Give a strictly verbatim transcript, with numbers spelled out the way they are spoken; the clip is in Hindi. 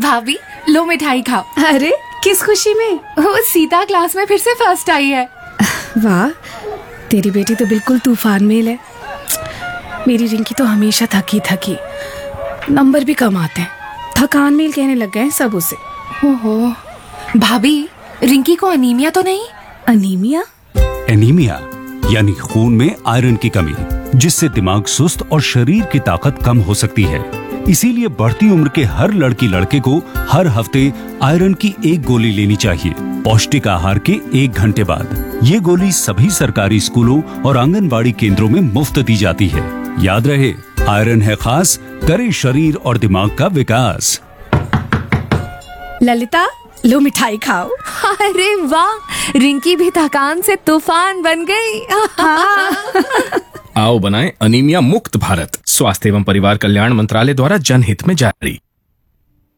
भाभी लो मिठाई खाओ। अरे किस खुशी में? वो सीता क्लास में फिर से फर्स्ट आई है। वाह, तेरी बेटी तो बिल्कुल तूफान मेल है। मेरी रिंकी तो हमेशा थकी थकी, नंबर भी कम आते हैं। थकान मेल कहने लग गए हैं सब उसे। ओहो भाभी, रिंकी को अनीमिया तो नहीं? अनीमिया? एनीमिया यानी खून में आयरन की कमी, जिससे दिमाग सुस्त और शरीर की ताकत कम हो सकती है। इसीलिए बढ़ती उम्र के हर लड़की लड़के को हर हफ्ते आयरन की एक गोली लेनी चाहिए, पौष्टिक आहार के एक घंटे बाद। ये गोली सभी सरकारी स्कूलों और आंगनबाड़ी केंद्रों में मुफ्त दी जाती है। याद रहे, आयरन है खास, करे शरीर और दिमाग का विकास। ललिता, लो मिठाई खाओ। अरे वाह, रिंकी भी थकान से तूफान बन गई। आओ बनाएं अनीमिया मुक्त भारत। स्वास्थ्य एवं परिवार कल्याण मंत्रालय द्वारा जनहित में जारी।